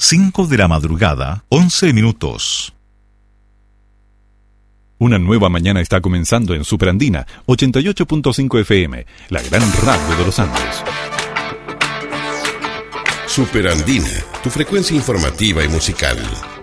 5 de la madrugada, 11 minutos. Una nueva mañana está comenzando en Superandina, 88.5 FM, la gran radio de los Andes. Superandina, tu frecuencia informativa y musical.